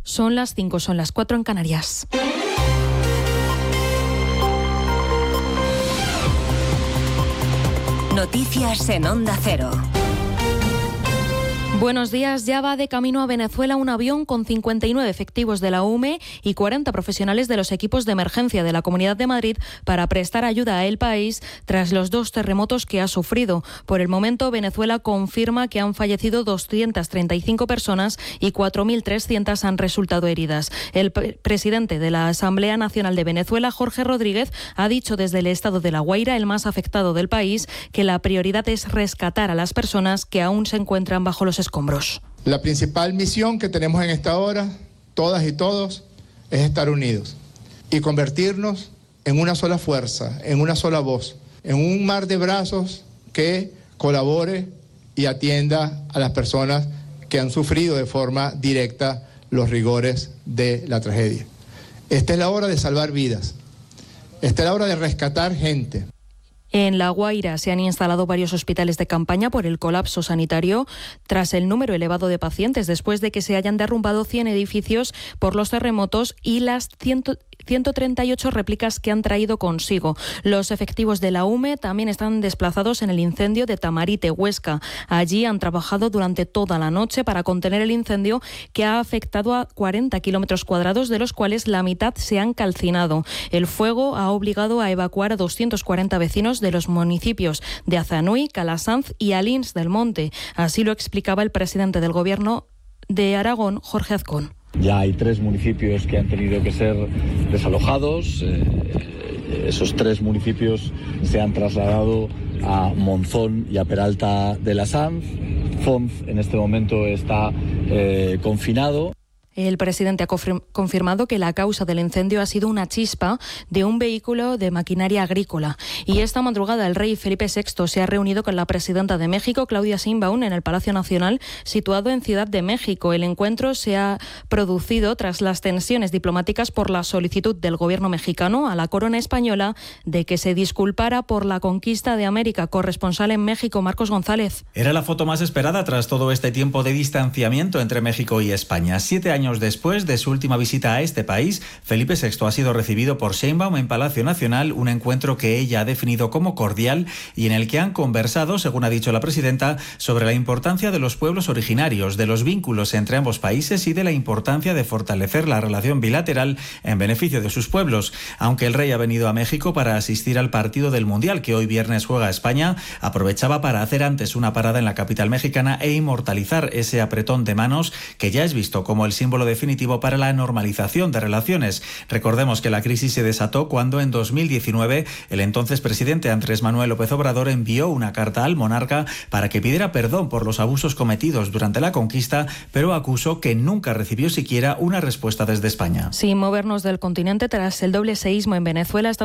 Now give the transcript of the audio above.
Son las 5, son las 4 en Canarias. Noticias en Onda Cero. Buenos días. Ya va de camino a Venezuela un avión con 59 efectivos de la UME y 40 profesionales de los equipos de emergencia de la Comunidad de Madrid para prestar ayuda al país tras los 2 terremotos que ha sufrido. Por el momento, Venezuela confirma que han fallecido 235 personas y 4.300 han resultado heridas. El presidente de la Asamblea Nacional de Venezuela, Jorge Rodríguez, ha dicho desde el estado de La Guaira, el más afectado del país, que la prioridad es rescatar a las personas que aún se encuentran bajo los escombros. La principal misión que tenemos en esta hora, todas y todos, es estar unidos y convertirnos en una sola fuerza, en una sola voz, en un mar de brazos que colabore y atienda a las personas que han sufrido de forma directa los rigores de la tragedia. Esta es la hora de salvar vidas, esta es la hora de rescatar gente. En La Guaira se han instalado varios hospitales de campaña por el colapso sanitario tras el número elevado de pacientes después de que se hayan derrumbado 100 edificios por los terremotos y las 138 réplicas que han traído consigo. Los efectivos de la UME también están desplazados en el incendio de Tamarite, Huesca. Allí han trabajado durante toda la noche para contener el incendio que ha afectado a 40 kilómetros cuadrados, de los cuales la mitad se han calcinado. El fuego ha obligado a evacuar a 240 vecinos de los municipios de Azanui, Calasanz y Alins del Monte. Así lo explicaba el presidente del Gobierno de Aragón, Jorge Azcón. Ya hay 3 municipios que han tenido que ser desalojados. Esos 3 municipios se han trasladado a Monzón y a Peralta de la Sanz. Fonz en este momento está confinado. El presidente ha confirmado que la causa del incendio ha sido una chispa de un vehículo de maquinaria agrícola. Y esta madrugada el rey Felipe VI se ha reunido con la presidenta de México, Claudia Sheinbaum, en el Palacio Nacional, situado en Ciudad de México. El encuentro se ha producido tras las tensiones diplomáticas por la solicitud del gobierno mexicano a la corona española de que se disculpara por la conquista de América. Corresponsal en México, Marcos González. Era la foto más esperada tras todo este tiempo de distanciamiento entre México y España. 7 años después de su última visita a este país, Felipe VI ha sido recibido por Sheinbaum en Palacio Nacional, un encuentro que ella ha definido como cordial y en el que han conversado, según ha dicho la presidenta, sobre la importancia de los pueblos originarios, de los vínculos entre ambos países y de la importancia de fortalecer la relación bilateral en beneficio de sus pueblos. Aunque el rey ha venido a México para asistir al partido del Mundial que hoy viernes juega España, aprovechaba para hacer antes una parada en la capital mexicana e inmortalizar ese apretón de manos que ya es visto como el símbolo definitivo para la normalización de relaciones. Recordemos que la crisis se desató cuando en 2019 el entonces presidente Andrés Manuel López Obrador envió una carta al monarca para que pidiera perdón por los abusos cometidos durante la conquista, pero acusó que nunca recibió siquiera una respuesta desde España. Sin movernos del continente, tras el doble seísmo en Venezuela,